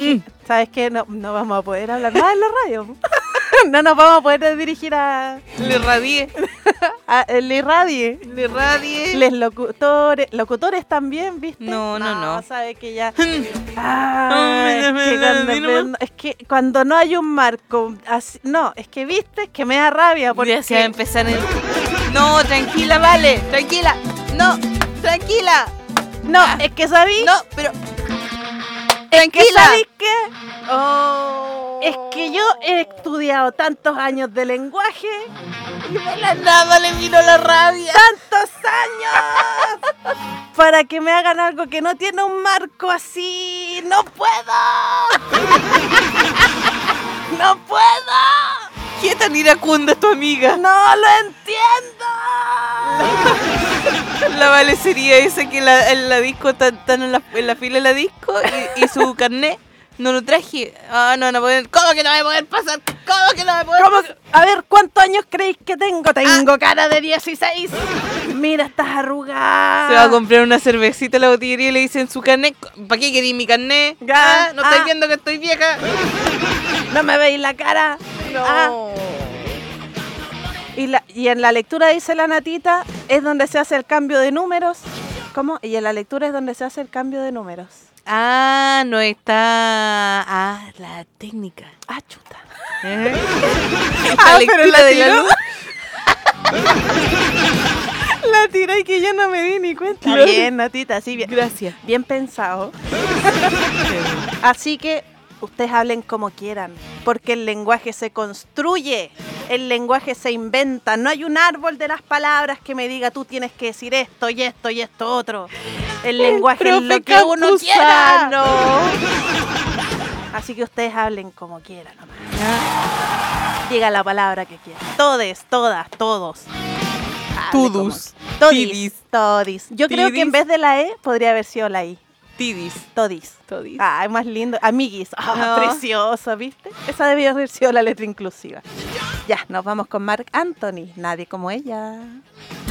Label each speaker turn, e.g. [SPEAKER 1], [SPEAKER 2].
[SPEAKER 1] ¿Sabes qué? No vamos a poder hablar más en la radio. No nos vamos a poder dirigir a...
[SPEAKER 2] Le radié.
[SPEAKER 1] Le irradie.
[SPEAKER 2] Le radié.
[SPEAKER 1] Les locutores también, ¿viste?
[SPEAKER 2] No.
[SPEAKER 1] Sabe que ya... Es que cuando no hay un marco... es que viste, que me da rabia. Porque
[SPEAKER 2] ya se va a empezar en... No, tranquila, vale. Tranquila. No, tranquila.
[SPEAKER 1] No, es que sabí...
[SPEAKER 2] No, pero...
[SPEAKER 1] Es que
[SPEAKER 2] Tranquila.
[SPEAKER 1] ¿sabís qué?
[SPEAKER 2] Oh.
[SPEAKER 1] Es que yo he estudiado tantos años de lenguaje
[SPEAKER 2] Y de la nada le vino la rabia.
[SPEAKER 1] ¡tantos años! Para que me hagan algo que no tiene un marco así. ¡No puedo! ¡No puedo!
[SPEAKER 2] ¿Qué tan iracunda es tu amiga?
[SPEAKER 1] ¡No lo entiendo!
[SPEAKER 2] La Vale sería esa que en la disco están en la fila de la disco y su carnet no lo traje. No pueden. ¿Cómo que no me pueden pasar? ¿Cómo que no me pueden pasar?
[SPEAKER 1] A ver, ¿cuántos años creéis que tengo? Tengo cara de 16. Mira, estás arrugada.
[SPEAKER 2] Se va a comprar una cervecita a la botillería y le dicen su carnet. ¿Para qué queréis mi carnet? ¿No estáis viendo que estoy vieja?
[SPEAKER 1] ¿No me veis la cara?
[SPEAKER 2] No.
[SPEAKER 1] Y en la lectura dice la Natita, es donde se hace el cambio de números. ¿Cómo? Y en la lectura es donde se hace el cambio de números.
[SPEAKER 2] No está... la técnica.
[SPEAKER 1] Chuta.
[SPEAKER 2] La lectura
[SPEAKER 1] pero la
[SPEAKER 2] de la
[SPEAKER 1] tiró.
[SPEAKER 2] luz.
[SPEAKER 1] La tiré y que yo no me di ni cuenta.
[SPEAKER 2] Claro.
[SPEAKER 1] Bien, Natita, sí, bien.
[SPEAKER 2] Gracias.
[SPEAKER 1] Bien pensado. Así que ustedes hablen como quieran, porque el lenguaje se construye, el lenguaje se inventa. No hay un árbol de las palabras que me diga tú tienes que decir esto y esto y esto otro. El lenguaje es lo que uno quiera. Así que ustedes hablen como quieran nomás. Diga la palabra que quieran. Todes, todas, todos.
[SPEAKER 2] Tudus.
[SPEAKER 1] Todis. Todis. Yo creo que en vez de la E podría haber sido la I.
[SPEAKER 2] Tidis.
[SPEAKER 1] Todis.
[SPEAKER 2] Todis.
[SPEAKER 1] Es más lindo. Amiguis.
[SPEAKER 2] No.
[SPEAKER 1] Preciosa, ¿viste? Esa debió haber sido la letra inclusiva. Ya, nos vamos con Marc Anthony. Nadie como ella.